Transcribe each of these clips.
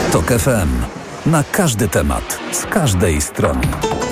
TOK FM. Na każdy temat, z każdej strony.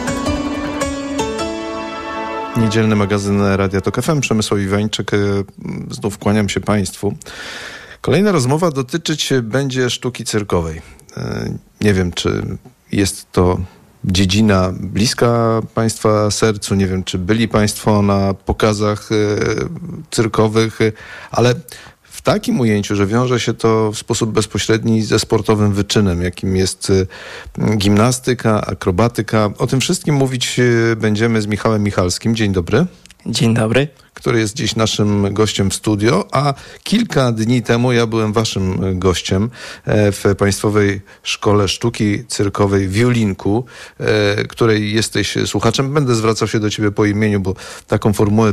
Niedzielny magazyn Radia TOK FM. Przemysław Iwańczyk. Znów kłaniam się Państwu. Kolejna rozmowa dotyczyć będzie sztuki cyrkowej. Nie wiem, czy jest to dziedzina bliska Państwa sercu. Nie wiem, czy byli Państwo na pokazach cyrkowych, ale w takim ujęciu, że wiąże się to w sposób bezpośredni ze sportowym wyczynem, jakim jest gimnastyka, akrobatyka. O tym wszystkim mówić będziemy z Michałem Michalskim. Dzień dobry. Dzień dobry. Który jest dziś naszym gościem w studio, a kilka dni temu ja byłem waszym gościem w Państwowej Szkole Sztuki Cyrkowej w Julinku, której jesteś słuchaczem. Będę zwracał się do ciebie po imieniu, bo taką formułę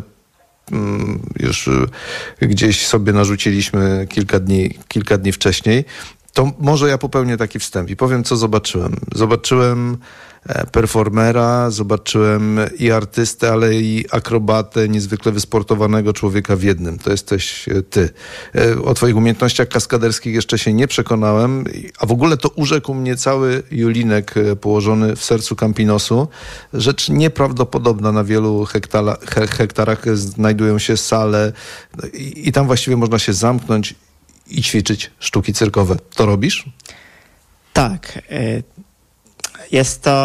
już gdzieś sobie narzuciliśmy kilka dni wcześniej. To może ja popełnię taki wstęp i powiem, co zobaczyłem. Zobaczyłem performera, zobaczyłem i artystę, ale i akrobatę, niezwykle wysportowanego człowieka w jednym. To jesteś ty. O twoich umiejętnościach kaskaderskich jeszcze się nie przekonałem, a w ogóle to urzekł mnie cały Julinek położony w sercu Campinosu. Rzecz nieprawdopodobna. Na wielu hektarach znajdują się sale i tam właściwie można się zamknąć i ćwiczyć sztuki cyrkowe. To robisz? Tak. Jest to...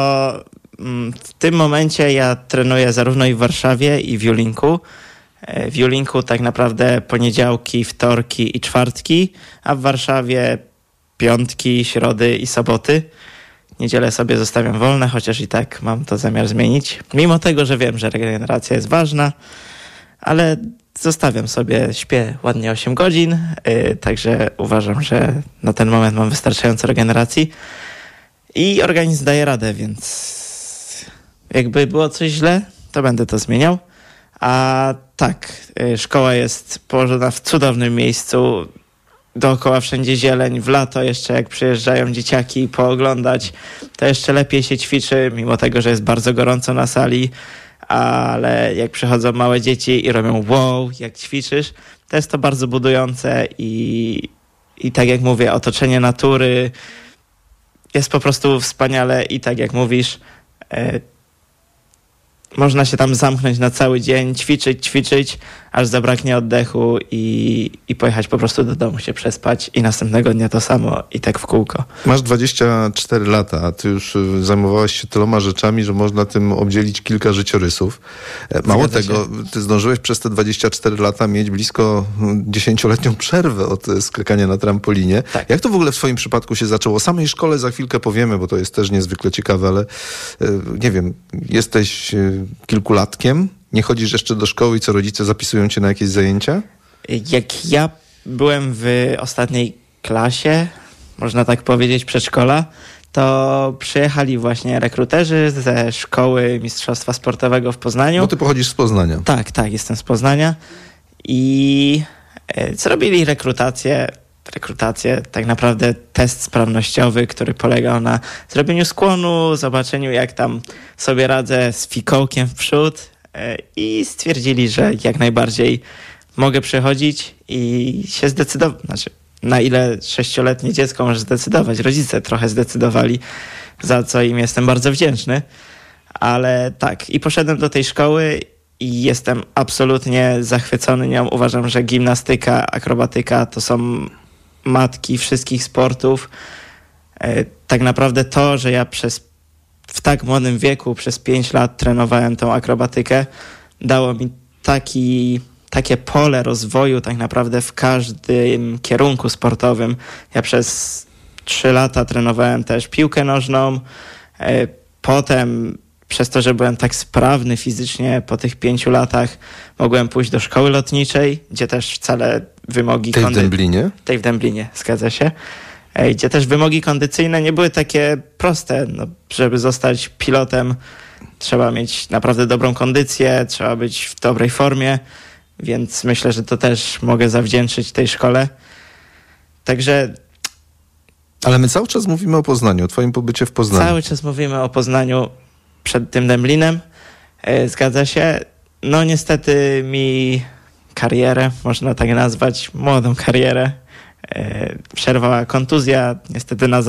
W tym momencie ja trenuję zarówno i w Warszawie, i w Julinku. W Julinku tak naprawdę poniedziałki, wtorki i czwartki, a w Warszawie piątki, środy i soboty. Niedzielę sobie zostawiam wolne, chociaż i tak mam to zamiar zmienić. Mimo tego, że wiem, że regeneracja jest ważna, ale zostawiam sobie, śpię ładnie 8 godzin, także uważam, że na ten moment mam wystarczająco regeneracji i organizm daje radę, więc jakby było coś źle, to będę to zmieniał. A tak, szkoła jest położona w cudownym miejscu, dookoła wszędzie zieleń, w lato jeszcze jak przyjeżdżają dzieciaki pooglądać, to jeszcze lepiej się ćwiczy, mimo tego, że jest bardzo gorąco na sali. Ale jak przychodzą małe dzieci i robią wow, jak ćwiczysz, to jest to bardzo budujące i tak jak mówię, otoczenie natury jest po prostu wspaniale i tak jak mówisz, można się tam zamknąć na cały dzień, ćwiczyć, aż zabraknie oddechu i pojechać po prostu do domu się przespać i następnego dnia to samo i tak w kółko. Masz 24 lata, a ty już zajmowałeś się tyloma rzeczami, że można tym obdzielić kilka życiorysów. Mało tego, ty zdążyłeś przez te 24 lata mieć blisko 10-letnią przerwę od skakania na trampolinie. Tak. Jak to w ogóle w twoim przypadku się zaczęło? O samej szkole za chwilkę powiemy, bo to jest też niezwykle ciekawe, ale nie wiem, jesteś kilkulatkiem? Nie chodzisz jeszcze do szkoły i co, rodzice zapisują cię na jakieś zajęcia? Jak ja byłem w ostatniej klasie, można tak powiedzieć, przedszkola, to przyjechali właśnie rekruterzy ze Szkoły Mistrzostwa Sportowego w Poznaniu. No ty pochodzisz z Poznania. Tak, jestem z Poznania. I zrobili rekrutację, tak naprawdę test sprawnościowy, który polegał na zrobieniu skłonu, zobaczeniu jak tam sobie radzę z fikołkiem w przód i stwierdzili, że jak najbardziej mogę przychodzić i się zdecydować, na ile 6-letnie dziecko może zdecydować. Rodzice trochę zdecydowali, za co im jestem bardzo wdzięczny, ale tak, i poszedłem do tej szkoły i jestem absolutnie zachwycony nią. Uważam, że gimnastyka, akrobatyka to są matki wszystkich sportów. Tak naprawdę to, że ja w tak młodym wieku przez 5 lat trenowałem tą akrobatykę, dało mi takie pole rozwoju tak naprawdę w każdym kierunku sportowym. Ja przez 3 lata trenowałem też piłkę nożną. Potem przez to, że byłem tak sprawny fizycznie, po tych 5 latach mogłem pójść do szkoły lotniczej, gdzie też wcale wymogi... Tej w Dęblinie? Tej w Dęblinie, zgadza się. Gdzie też wymogi kondycyjne nie były takie proste. No, żeby zostać pilotem, trzeba mieć naprawdę dobrą kondycję, trzeba być w dobrej formie, więc myślę, że to też mogę zawdzięczyć tej szkole. Także... Ale my cały czas mówimy o Poznaniu, o twoim pobycie w Poznaniu. Cały czas mówimy o Poznaniu przed tym Dęblinem. Zgadza się. No niestety mi karierę, można tak nazwać, młodą karierę, przerwała kontuzja, niestety na